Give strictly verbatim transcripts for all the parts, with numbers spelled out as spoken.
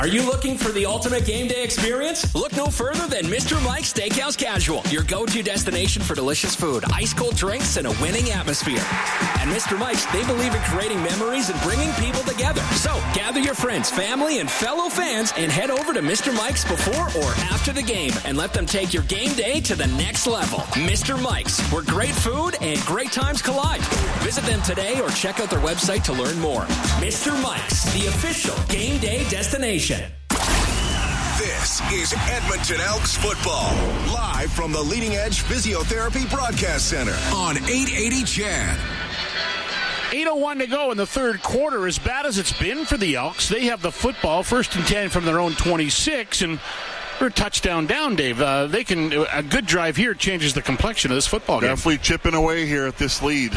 Are you looking for the ultimate game day experience? Look no further than Mister Mike's Steakhouse Casual, your go-to destination for delicious food, ice-cold drinks, and a winning atmosphere. At Mister Mike's, they believe in creating memories and bringing people together. So, gather your friends, family, and fellow fans and head over to Mister Mike's before or after the game and let them take your game day to the next level. Mister Mike's, where great food and great times collide. Visit them today or check out their website to learn more. Mister Mike's, the official game day destination. This is Edmonton Elks football, live from the Leading Edge Physiotherapy Broadcast Center on eight eighty C H A D. eight oh one to go in the third quarter. As bad as it's been for the Elks, they have the football, first and ten from their own twenty-six, and we're a touchdown down, Dave. Uh, they can a good drive here changes the complexion of this football game. Definitely chipping away here at this lead.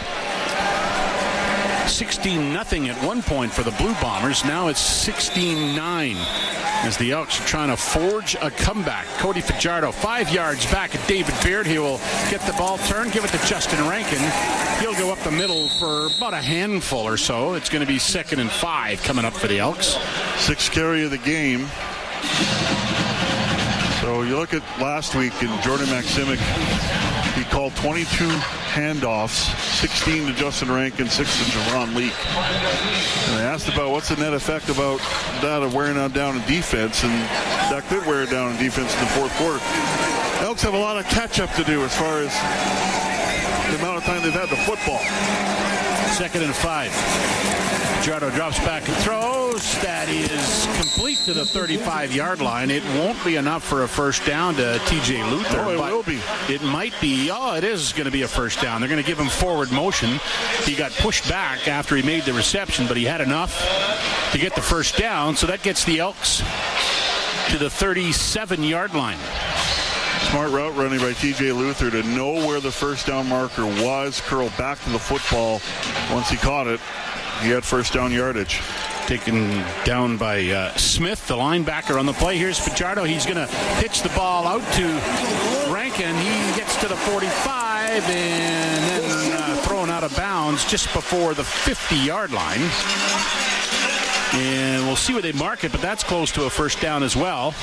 sixteen nothing at one point for the Blue Bombers. Now it's sixteen nine as the Elks are trying to forge a comeback. Cody Fajardo, five yards back at David Beard. He will get the ball turned, give it to Justin Rankin. He'll go up the middle for about a handful or so. It's going to be second and five coming up for the Elks. Sixth carry of the game. So you look at last week, and Jordan Maksimic, he called twenty-two handoffs, sixteen to Justin Rankin, six to Jaron Leak. And they asked about what's the net effect about that of wearing down in defense, and that could wear down in defense in the fourth quarter. Elks have a lot of catch-up to do as far as the amount of time they've had the football. Second and five. Fajardo drops back and throws. That is complete to the thirty-five-yard line. It won't be enough for a first down to T J Luther. Oh, it will be. It might be. Oh, it is going to be a first down. They're going to give him forward motion. He got pushed back after he made the reception, but he had enough to get the first down. So that gets the Elks to the thirty-seven-yard line. Smart route running by T J Luther to know where the first down marker was, curl back to the football. Once he caught it, he had first down yardage. Taken down by uh, Smith, the linebacker on the play. Here's Fajardo. He's going to pitch the ball out to Rankin. He gets to the forty-five and then uh, thrown out of bounds just before the fifty-yard line. And we'll see where they mark it, but that's close to a first down as well.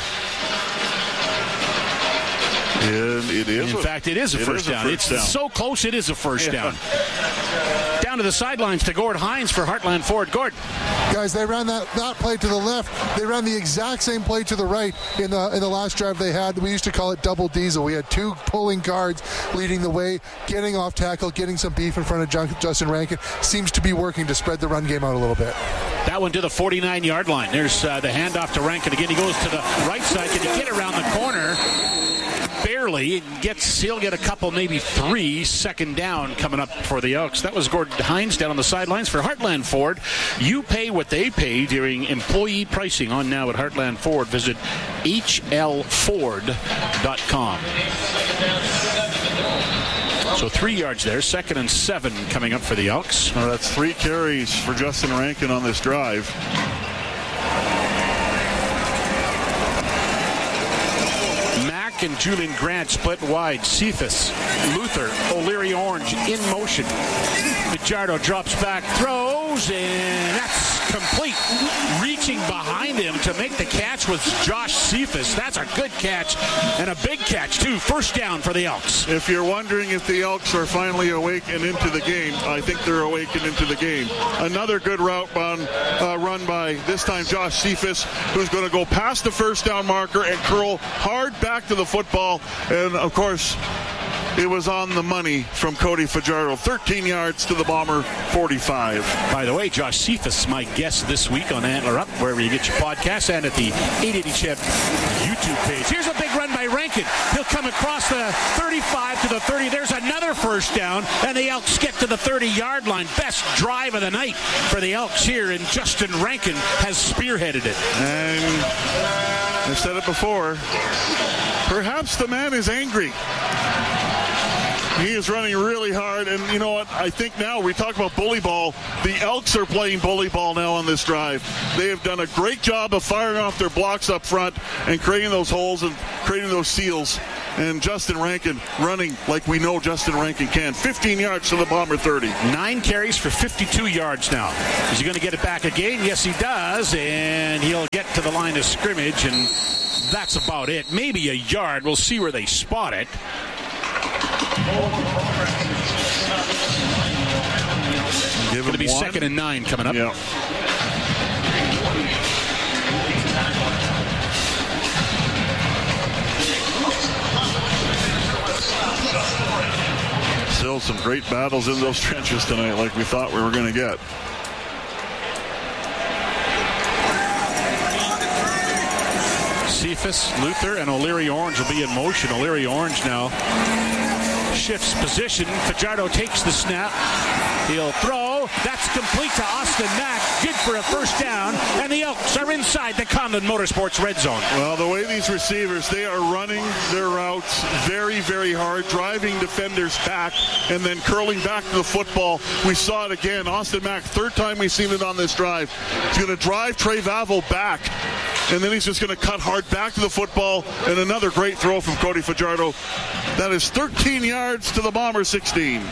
And it is. In a, fact, it is a it first is a down. first It's down. so close, it is a first yeah. down. Down to the sidelines to Gord Hines for Heartland Ford. Gord. Guys, they ran that, that play to the left. They ran the exact same play to the right in the in the last drive they had. We used to call it double diesel. We had two pulling guards leading the way, getting off tackle, getting some beef in front of Justin Rankin. Seems to be working to spread the run game out a little bit. That one to the forty-nine-yard line. There's uh, the handoff to Rankin again. He goes to the right side. Can he get around the corner? Barely. Gets, he'll get a couple, maybe three, second down coming up for the Elks. That was Gordon Hines down on the sidelines for Heartland Ford. You pay what they pay during employee pricing on now at Heartland Ford. Visit H L Ford dot com. So three yards there, second and seven coming up for the Elks. Oh, that's three carries for Justin Rankin on this drive. And Julian Grant split wide. Cephas, Luther, O'Leary Orange in motion. Fajardo drops back, throws, and that's complete. Reaching behind him to make the catch was Josh Cephas. That's a good catch and a big catch, too. First down for the Elks. If you're wondering if the Elks are finally awake and into the game, I think they're awake and into the game. Another good route run, uh, run by, this time, Josh Cephas, who's going to go past the first down marker and curl hard back to the football. And, of course, it was on the money from Cody Fajardo. thirteen yards to the Bomber, forty-five. By the way, Josh Cephas, my guest this week on Antler Up, wherever you get your podcasts, and at the eight eighty C H E D YouTube page. Here's a big run by Rankin. He'll come across the thirty-five to the thirty. There's another first down, and the Elks get to the thirty-yard line. Best drive of the night for the Elks here, and Justin Rankin has spearheaded it. And I've said it before, perhaps the man is angry. He is running really hard, and you know what? I think now we talk about bully ball. The Elks are playing bully ball now on this drive. They have done a great job of firing off their blocks up front and creating those holes and creating those seals. And Justin Rankin running like we know Justin Rankin can. fifteen yards to the Bomber thirty. Nine carries for fifty-two yards now. Is he going to get it back again? Yes, he does. And he'll get to the line of scrimmage, and that's about it. Maybe a yard. We'll see where they spot it. It's going to be one. Second and nine coming up. Yeah. Still some great battles in those trenches tonight, like we thought we were going to get. Cephas, Luther, and O'Leary Orange will be in motion. O'Leary Orange now shifts position. Fajardo takes the snap. He'll throw. That's complete to Austin Mack. Good for a first down. And the Elks are inside the Conlon Motorsports red zone. Well, the way these receivers, they are running their routes very, very hard, driving defenders back and then curling back to the football. We saw it again. Austin Mack, third time we've seen it on this drive. He's going to drive Trey Vavel back, and then he's just going to cut hard back to the football, and another great throw from Cody Fajardo. That is thirteen yards to the Bomber sixteen.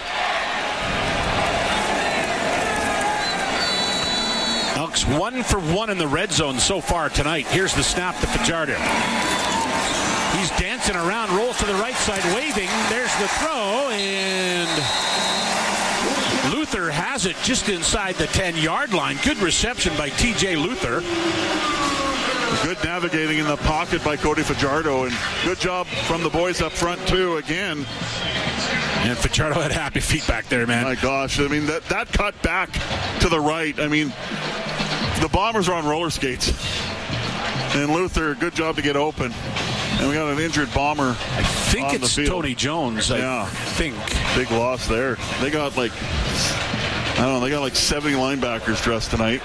Elks one for one in the red zone so far tonight. Here's the snap to Fajardo. He's dancing around, rolls to the right side, waving. There's the throw, and Luther has it just inside the ten-yard line. Good reception by T J Luther. Good navigating in the pocket by Cody Fajardo, and good job from the boys up front, too, again. And Fajardo had happy feet back there, man. My gosh, I mean, that, that cut back to the right, I mean, the Bombers are on roller skates. And Luther, good job to get open. And we got an injured Bomber. I think it's Tony Jones, I yeah. think. Big loss there. They got like, I don't know, they got like seventy linebackers dressed tonight.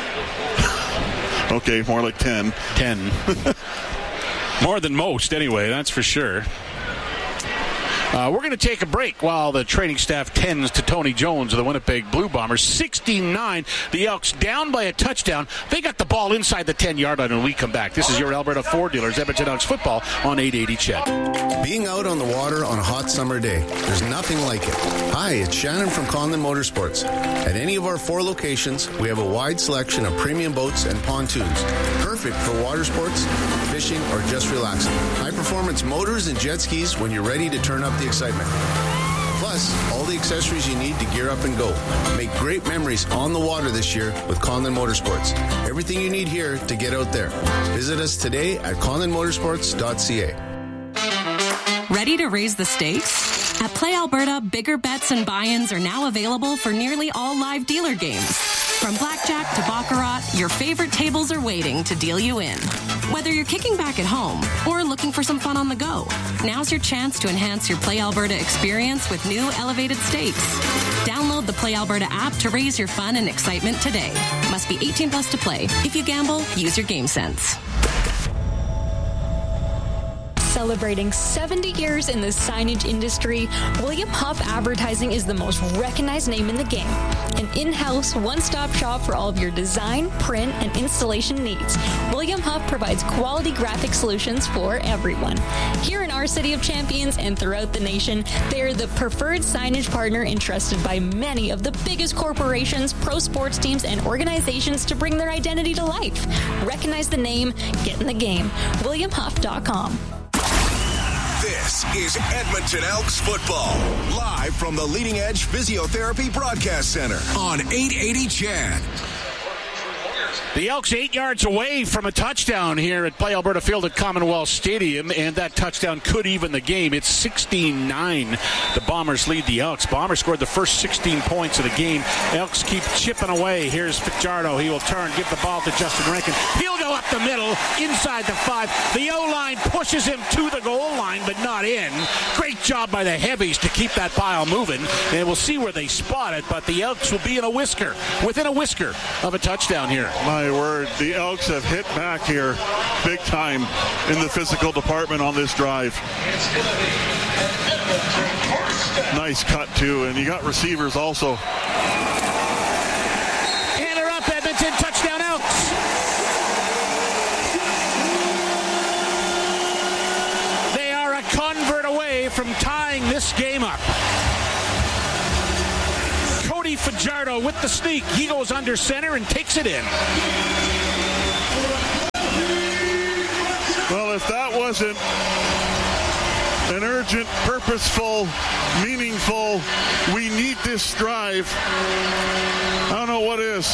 Okay, more like ten. ten. More than most, anyway, that's for sure. Uh, we're going to take a break while the training staff tends to Tony Jones of the Winnipeg Blue Bombers. sixteen nine, the Elks down by a touchdown. They got the ball inside the ten-yard line when we come back. This is your Alberta Ford Dealers, Edmonton Elks football on eight eighty C H E D. Being out on the water on a hot summer day, there's nothing like it. Hi, it's Shannon from Conlon Motorsports. At any of our four locations, we have a wide selection of premium boats and pontoons, perfect for water sports, fishing, or just relaxing. High-performance motors and jet skis when you're ready to turn up the excitement. Plus, all the accessories you need to gear up and go. Make great memories on the water this year with Conlon Motorsports. Everything you need here to get out there. Visit us today at conlon motorsports dot c a. Ready to raise the stakes? At Play Alberta, bigger bets and buy-ins are now available for nearly all live dealer games. From blackjack to baccarat, your favorite tables are waiting to deal you in. Whether you're kicking back at home or looking for some fun on the go, now's your chance to enhance your Play Alberta experience with new elevated stakes. Download the Play Alberta app to raise your fun and excitement today. Must be eighteen plus to play. If you gamble, use your game sense. Celebrating seventy years in the signage industry, William Huff Advertising is the most recognized name in the game. An in-house, one-stop shop for all of your design, print, and installation needs. William Huff provides quality graphic solutions for everyone. Here in our City of Champions and throughout the nation, they are the preferred signage partner entrusted by many of the biggest corporations, pro sports teams, and organizations to bring their identity to life. Recognize the name, get in the game. william huff dot com. This is Edmonton Elks football, live from the Leading Edge Physiotherapy Broadcast Center on eight eighty C H E D. The Elks eight yards away from a touchdown here at Play Alberta Field at Commonwealth Stadium, and that touchdown could even the game. It's sixteen nine. The Bombers lead the Elks. Bombers scored the first sixteen points of the game. Elks keep chipping away. Here's Fajardo. He will turn, give the ball to Justin Rankin. He'll go up the middle, inside the five. The O-line pushes him to the goal line, but not in. Great job by the heavies to keep that pile moving, and we'll see where they spot it, but the Elks will be in a whisker, within a whisker of a touchdown here. My my word. The Elks have hit back here big time in the physical department on this drive. Nice cut, too. And you got receivers also. Handler up, Edmonton. Touchdown, Elks. They are a convert away from tying this game up. Cody Fajardo with the sneak. He goes under center and takes it in. Well, if that wasn't an urgent, purposeful, meaningful, we need this drive, I don't know what is.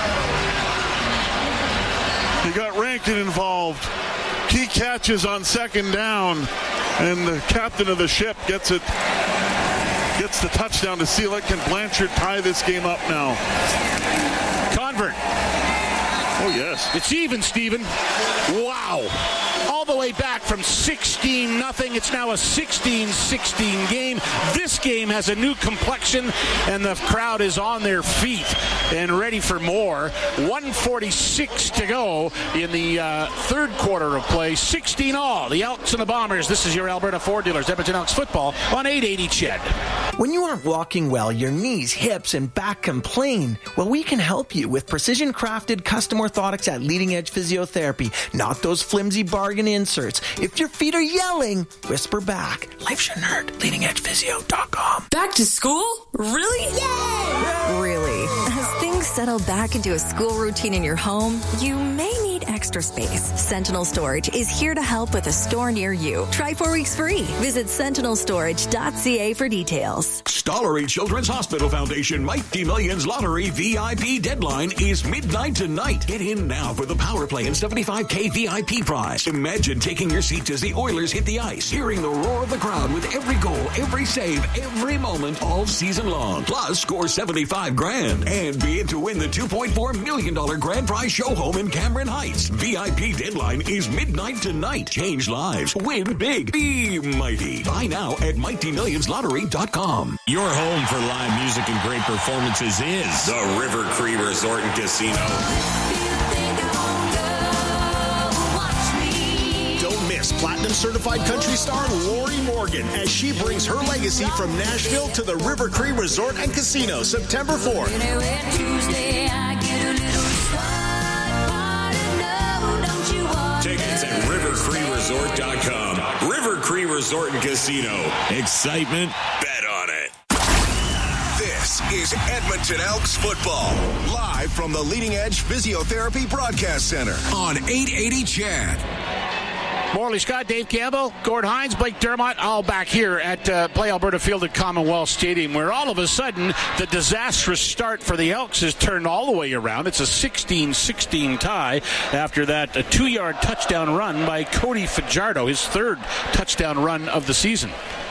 You got Rankin involved. Key catches on second down, and the captain of the ship gets it. Gets the touchdown to seal it. Can Blanchard tie this game up now? Convert. Oh, yes. It's even, Stephen. Wow. All the way back from sixteen nothing. It's now a sixteen sixteen game. This game has a new complexion, and the crowd is on their feet and ready for more. one forty-six to go in the uh, third quarter of play. sixteen all. The Elks and the Bombers. This is your Alberta Ford Dealers, Edmonton Elks football on eight eighty C H E D. When you aren't walking well, your knees, hips, and back complain. Well, we can help you with precision-crafted custom orthotics at Leading Edge Physiotherapy. Not those flimsy bargain inserts. If your feet are yelling, whisper back. Life shouldn't hurt. leading edge physio dot com. Back to school? Really? Yay! Really. As things settle back into a school routine in your home, you may need extra space. Sentinel Storage is here to help with a store near you. Try four weeks free. Visit sentinel storage dot c a for details. Stollery Children's Hospital Foundation Mighty Millions Lottery V I P deadline is midnight tonight. Get in now for the Power Play and seventy-five K V I P prize. Imagine taking your seats as the Oilers hit the ice, hearing the roar of the crowd with every goal, every save, every moment, all season long. Plus, score seventy-five grand and be in to win the two point four million dollars grand prize show home in Cameron Heights. V I P deadline is midnight tonight. Change lives. Win big. Be mighty. Buy now at mighty millions lottery dot com. Your home for live music and great performances is the River Cree Resort and Casino. Don't miss Platinum Certified Country star Lori Morgan as she brings her legacy from Nashville to the River Cree Resort and Casino September fourth. Tickets at river cree resort dot com. River Cree Resort and Casino. Excitement, bet on it. This is Edmonton Elks football, live from the Leading Edge Physiotherapy Broadcast Center on eight eighty C H E D. Morley Scott, Dave Campbell, Gord Hines, Blake Dermott, all back here at uh, Play Alberta Field at Commonwealth Stadium, where all of a sudden the disastrous start for the Elks has turned all the way around. It's a sixteen sixteen tie after that a two-yard touchdown run by Cody Fajardo, his third touchdown run of the season.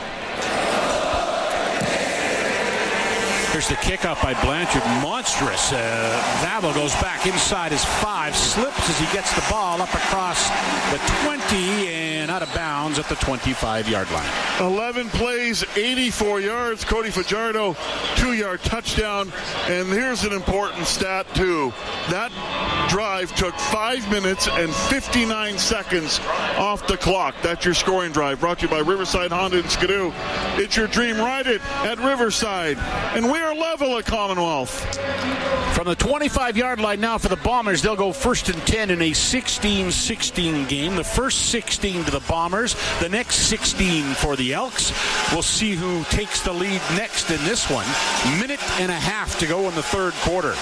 Here's the kickoff by Blanchard. Monstrous. Uh, Vabo goes back inside his five. Slips as he gets the ball up across the twenty and out of bounds at the twenty-five-yard line. eleven plays, eighty-four yards. Cody Fajardo, two-yard touchdown. And here's an important stat, too. That drive took five minutes and fifty-nine seconds off the clock. That's your scoring drive. Brought to you by Riverside Honda and Skidoo. It's your dream. Ride it at Riverside. And we are level at Commonwealth. From the twenty-five-yard line now for the Bombers, they'll go first and ten in a sixteen sixteen game. The first sixteen to the Bombers, the next sixteen for the Elks. We'll see who takes the lead next in this one. Minute and a half to go in the third quarter.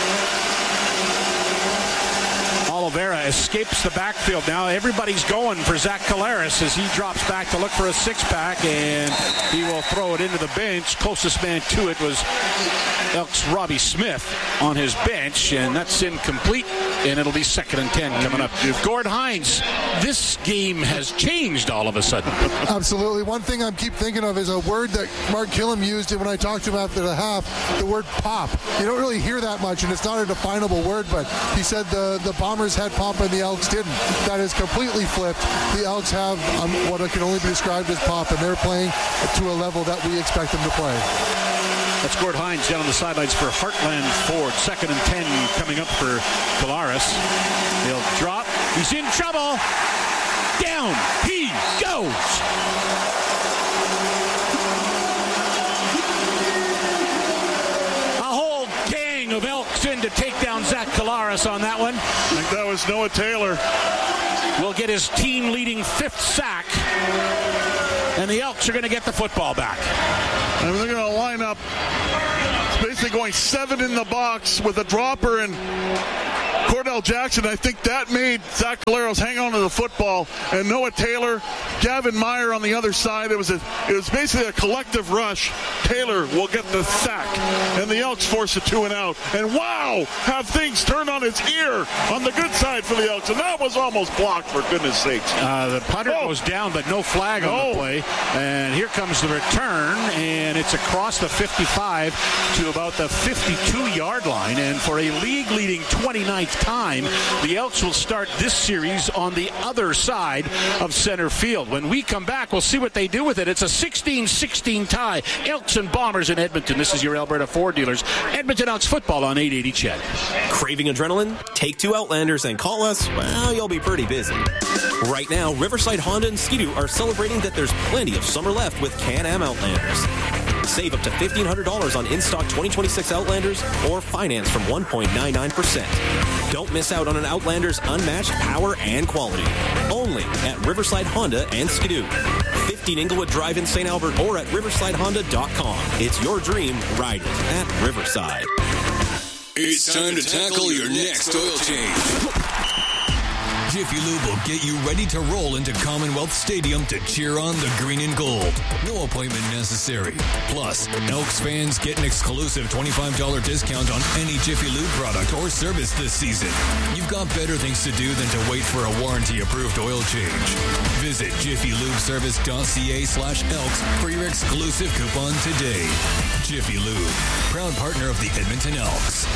Oliveira escapes the backfield now. Everybody's going for Zach Collaros as he drops back to look for a six-pack, and he will throw it into the bench. Closest man to it was Elks' Robbie Smith on his bench, and that's incomplete, and it'll be second and ten coming up. Gord Hines, this game has changed all of a sudden. Absolutely. One thing I keep thinking of is a word that Mark Killam used when I talked to him after the half, the word pop. You don't really hear that much, and it's not a definable word, but he said the, the Bombers had pop and the Elks didn't. That is completely flipped. The Elks have um, what can only be described as pop, and they're playing to a level that we expect them to play. That's Gord Hines down on the sidelines for Heartland Ford. Second and ten coming up for Collaros. They'll drop. He's in trouble. Down he goes. A whole gang of Elks in to take down Zach Collaros on that one. I think that was Noah Taylor. Will get his team-leading fifth sack. And the Elks are going to get the football back. And they're going to line up. It's basically going seven in the box with a dropper and Cordell Jackson. I think that made Zach Collaros hang on to the football. And Noah Taylor, Gavin Meyer on the other side. It was a, it was basically a collective rush. Taylor will get the sack. And the Elks force a two and out. And wow, have things turned on its ear on the good side for the Elks. And that was almost blocked, for goodness sakes. Uh, the punter oh. goes down, but no flag on no. the play. And here comes the return. And it's across the fifty-five to about the fifty-two-yard line. And for a league-leading twenty-ninth time, the Elks will start this series on the other side of center field. When we come back, we'll see what they do with it. It's a sixteen sixteen tie. Elks and Bombers in Edmonton. This is your Alberta Ford dealers. Edmonton Elks football on eight eighty C H E D. Craving adrenaline? Take two Outlanders and call us. Well, you'll be pretty busy. Right now, Riverside Honda and Ski-Doo are celebrating that there's plenty of summer left with Can-Am Outlanders. Save up to fifteen hundred dollars on in-stock twenty twenty-six Outlanders or finance from one point nine nine percent. Don't miss out on an Outlander's unmatched power and quality. Only at Riverside Honda and Ski-Doo. fifteen Inglewood Drive in Saint Albert or at riverside honda dot com. It's your dream. Ride it at Riverside. It's time to tackle your next oil change. Jiffy Lube will get you ready to roll into Commonwealth Stadium to cheer on the green and gold. No appointment necessary. Plus, Elks fans get an exclusive twenty-five dollars discount on any Jiffy Lube product or service this season. You've got better things to do than to wait for a warranty-approved oil change. Visit jiffy lube service dot c a slash elks for your exclusive coupon today. Jiffy Lube, proud partner of the Edmonton Elks.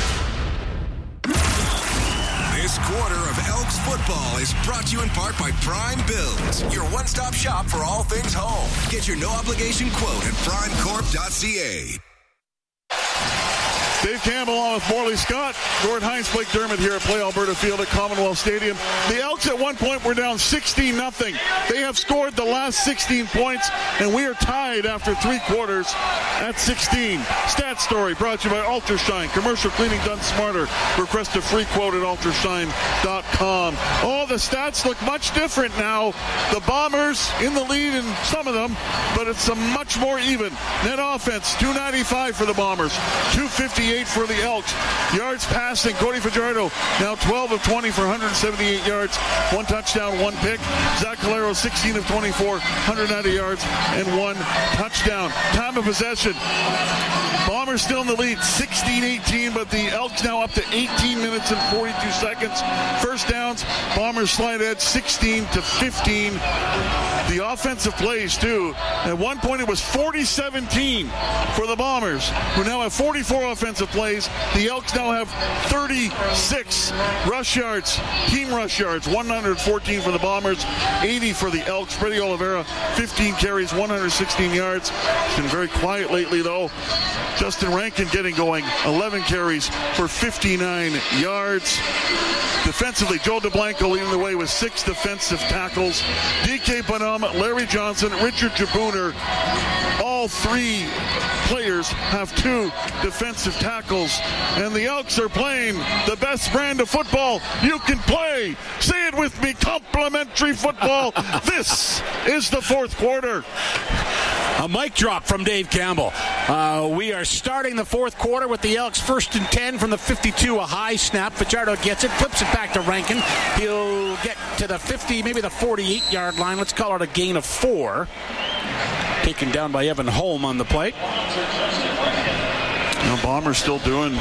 This quarter of Elks football is brought to you in part by Prime Builds, your one-stop shop for all things home. Get your no-obligation quote at prime corp dot c a. Dave Campbell along with Morley Scott, Gord Hines, Blake Dermott here at Play Alberta Field at Commonwealth Stadium. The Elks at one point were down sixteen nothing. They have scored the last sixteen points, and we are tied after three quarters at sixteen. Stat Story brought to you by Ultrashine. Commercial cleaning done smarter. Request a free quote at ultrashine dot com. Oh, the stats look much different now. The Bombers in the lead in some of them, but it's a much more even. Net offense, two ninety-five for the Bombers, two fifty-eight for the Elks. Yards passing, Cody Fajardo now twelve of twenty for one hundred seventy-eight yards, one touchdown, one pick. Zach Collaros sixteen of twenty-four, one hundred ninety yards, and one touchdown. Time of possession, Bombers still in the lead, sixteen eighteen, but the Elks now up to eighteen minutes and forty-two seconds. First downs, Bombers slide edge sixteen to fifteen. The offensive plays, too. At one point, it was forty seventeen for the Bombers, who now have forty-four offensive plays. The Elks now have thirty-six rush yards, team rush yards, one hundred fourteen for the Bombers, eighty for the Elks. Freddie Oliveira, fifteen carries, one hundred sixteen yards. It's been very quiet lately, though. Justin Rankin getting going, eleven carries for fifty-nine yards. Defensively, Joe DeBlanco leading the way with six defensive tackles. D K Bonham, Larry Johnson, Richard Jabooner, all three players have two defensive tackles. And the Elks are playing the best brand of football you can play. Say it with me, complimentary football. This is the fourth quarter. A mic drop from Dave Campbell. Uh, we are starting the fourth quarter with the Elks first and ten from the fifty-two. A high snap. Fajardo gets it, flips it back to Rankin. He'll get to the fifty, maybe the forty-eight-yard line. Let's call it a gain of four. Taken down by Evan Holm on the play. You know, Bombers still doing,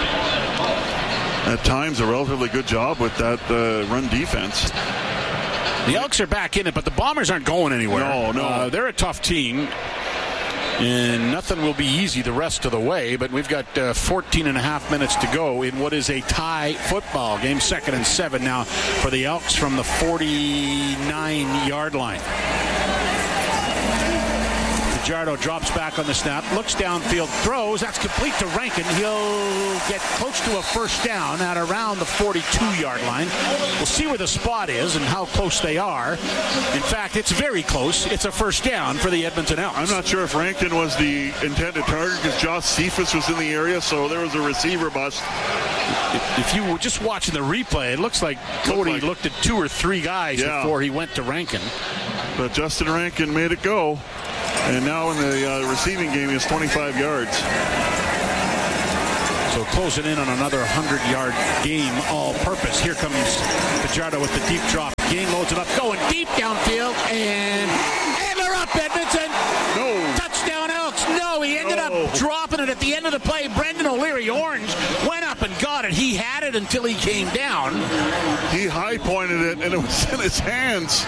at times, a relatively good job with that uh, run defense. The Elks are back in it, but the Bombers aren't going anywhere. No, no. Uh, they're a tough team, and nothing will be easy the rest of the way, but we've got uh, fourteen and a half minutes to go in what is a tie football game. Second and seven now for the Elks from the forty-nine-yard line. Fajardo drops back on the snap, looks downfield, throws. That's complete to Rankin. He'll get close to a first down at around the forty-two-yard line. We'll see where the spot is and how close they are. In fact, it's very close. It's a first down for the Edmonton Elks. I'm not sure if Rankin was the intended target because Josh Cephas was in the area, so there was a receiver bust. If, if you were just watching the replay, it looks like Cody looked, like, looked at two or three guys yeah. before he went to Rankin. But Justin Rankin made it go. And now in the uh, receiving game, he has twenty-five yards. So closing in on another one hundred-yard game all-purpose. Here comes Fajardo with the deep drop. Game loads it up, going deep downfield, and, and they're up, Edmonton. No. Touchdown Elks. No, he ended no. up dropping it at the end of the play. Brendan O'Leary Orange went up and got it. He had it until he came down. He high-pointed it, and it was in his hands.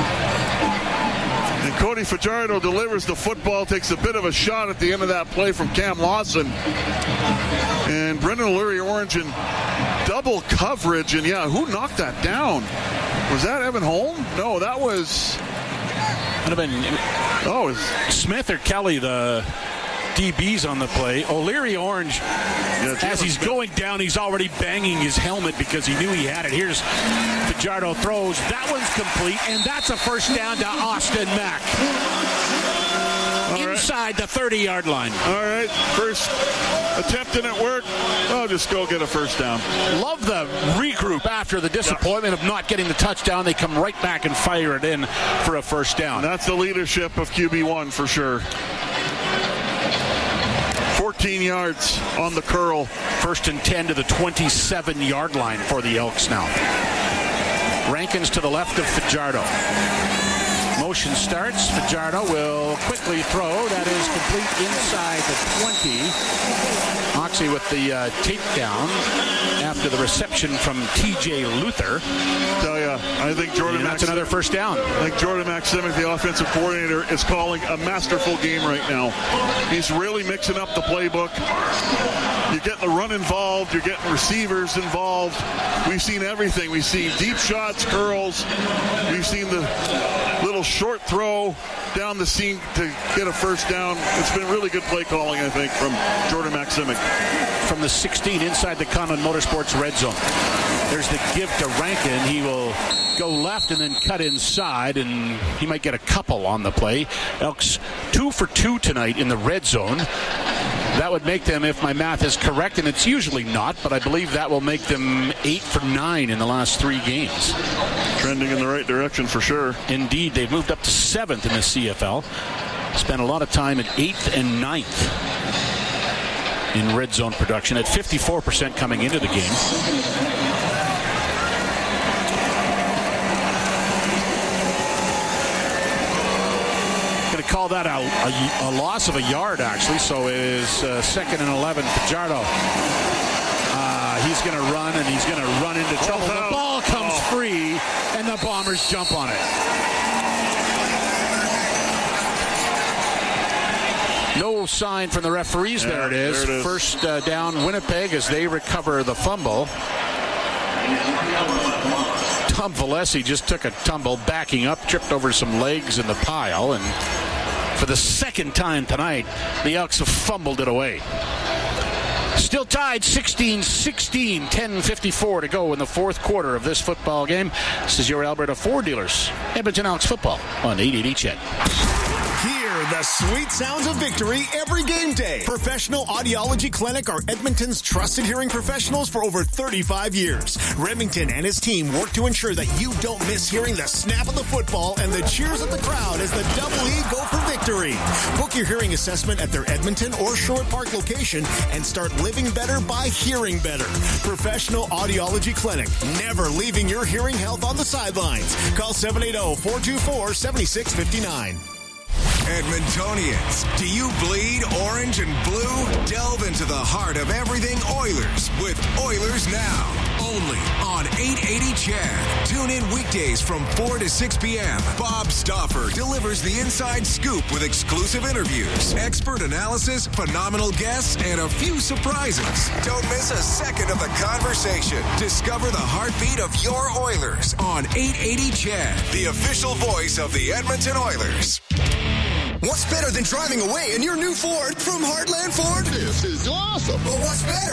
And Cody Fajardo delivers the football, takes a bit of a shot at the end of that play from Cam Lawson. And Brendan O'Leary Orange in double coverage. And, yeah, who knocked that down? Was that Evan Holm? No, that was... Would have been oh, it was Smith or Kelly, the D Bs on the play. O'Leary Orange, yeah, as he's going down, he's already banging his helmet because he knew he had it. Here's Fajardo throws. That one's complete, and that's a first down to Austin Mack. All Inside right. the thirty-yard line. All right, first attempting at work. I'll just go get a first down. Love the regroup after the disappointment yeah. of not getting the touchdown. They come right back and fire it in for a first down. And that's the leadership of Q B one for sure. fourteen yards on the curl. First and ten to the twenty-seven-yard line for the Elks now. Rankin's to the left of Fajardo. Motion starts. Fajardo will quickly throw. That is complete inside the twenty. Moxie with the uh, takedown after the reception from T J Luther. Tell you, I think Jordan. That's another first down. I think Jordan Maximic, the offensive coordinator, is calling a masterful game right now. He's really mixing up the playbook. You're getting the run involved. You're getting receivers involved. We've seen everything. We've seen deep shots, curls. We've seen the little short throw down the seam to get a first down. It's been really good play calling, I think, from Jordan Maximic. From the sixteen inside the Conlon Motorsports red zone. There's the give to Rankin. He will go left and then cut inside, and he might get a couple on the play. Elks two for two tonight in the red zone. That would make them, if my math is correct, and it's usually not, but I believe that will make them eight for nine in the last three games. Trending in the right direction for sure. Indeed, they've moved up to seventh in the C F L. Spent a lot of time at eighth and ninth in red zone production at fifty-four percent coming into the game. Call that a, a, a loss of a yard, actually. So it is uh, second and eleven. Fajardo. Uh, he's going to run, and he's going to run into trouble. The ball comes oh. free, and the Bombers jump on it. No sign from the referees. Yeah, there it is. There it is. First uh, down, Winnipeg, as they recover the fumble. Tom Valesi just took a tumble, backing up, tripped over some legs in the pile, and for the second time tonight, the Elks have fumbled it away. Still tied sixteen sixteen, ten fifty-four to go in the fourth quarter of this football game. This is your Alberta Ford Dealers, Edmonton Elks football on eight eighty C H E D. Hear the sweet sounds of victory every game day. Professional Audiology Clinic are Edmonton's trusted hearing professionals for over thirty-five years. Remington and his team work to ensure that you don't miss hearing the snap of the football and the cheers of the crowd as the Double E go for victory. Book your hearing assessment at their Edmonton or Sherwood Park location and start living better by hearing better. Professional Audiology Clinic, never leaving your hearing health on the sidelines. Call seven eight zero, four two four, seven six five nine. Edmontonians, do you bleed orange and blue? Delve into the heart of everything Oilers with Oilers Now. Only on eight eighty C H E D. Tune in weekdays from four to six p.m. Bob Stauffer delivers the inside scoop with exclusive interviews, expert analysis, phenomenal guests, and a few surprises. Don't miss a second of the conversation. Discover the heartbeat of your Oilers on eight eighty C H E D, the official voice of the Edmonton Oilers. What's better than driving away in your new Ford from Heartland Ford? This is awesome. But what's better?